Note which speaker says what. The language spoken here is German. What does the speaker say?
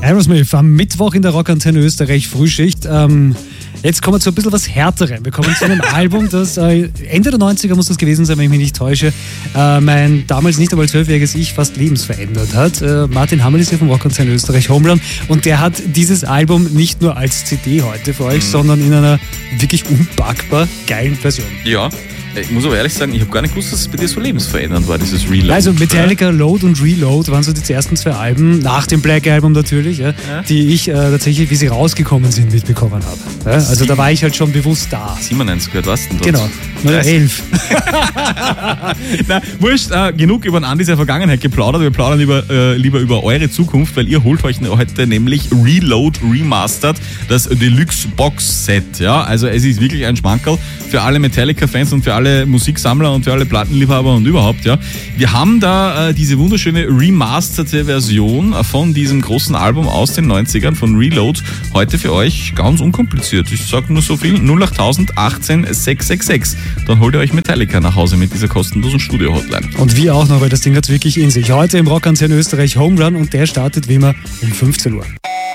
Speaker 1: Aerosmith am Mittwoch in der Rockantenne Österreich Frühschicht. Jetzt kommen wir zu ein bisschen was Härterem. Wir kommen zu einem Album, das Ende der 90er muss das gewesen sein, wenn ich mich nicht täusche, mein damals nicht einmal 12-jähriges Ich fast lebensverändert hat. Martin Hammerl ist hier vom Rockantenne Österreich Homeland und der hat dieses Album nicht nur als CD heute für euch, sondern in einer wirklich unpackbar geilen Version.
Speaker 2: Ja. Ich muss aber ehrlich sagen, ich habe gar nicht gewusst, dass es bei dir so lebensverändernd war, dieses Reload.
Speaker 1: Also Metallica Load und Reload waren so die ersten zwei Alben, nach dem Black Album natürlich, die ich tatsächlich, wie sie rausgekommen sind, mitbekommen habe. Ja, also da war ich halt schon bewusst da.
Speaker 2: 97 gehört, was denn?
Speaker 1: Genau, oder 11.
Speaker 2: Na, wurscht, genug über den Andi seine Vergangenheit geplaudert. Wir plaudern lieber über eure Zukunft, weil ihr holt euch heute nämlich Reload Remastered, das Deluxe Box Set. Ja? Also es ist wirklich ein Schmankerl für alle Metallica-Fans und für alle Musiksammler und für alle Plattenliebhaber und überhaupt. Ja. Wir haben da diese wunderschöne remasterte Version von diesem großen Album aus den 90ern von Reload heute für euch ganz unkompliziert. Ich sage nur so viel, 08000 18 666. Dann holt ihr euch Metallica nach Hause mit dieser kostenlosen Studio-Hotline.
Speaker 1: Und wir auch noch, weil das Ding hat wirklich in sich. Heute im Rockantenne Österreich Home Run und der startet wie immer um 15 Uhr.